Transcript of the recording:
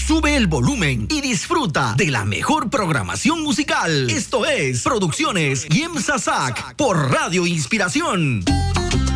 sube el volumen y disfruta de la mejor programación musical. Esto es Producciones Yem Sasak por Radio Inspiración.